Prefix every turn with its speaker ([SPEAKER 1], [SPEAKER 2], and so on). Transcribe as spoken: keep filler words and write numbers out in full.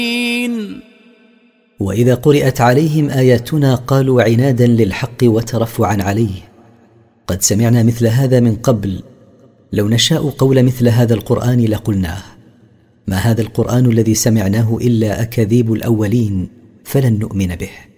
[SPEAKER 1] وإذا قرأت عليهم آياتنا قالوا عنادا للحق وترفعا عليه: قد سمعنا مثل هذا من قبل، لو نشاء قول مثل هذا القرآن لقلناه، ما هذا القرآن الذي سمعناه إلا أكاذيب الأولين، فلن نؤمن به.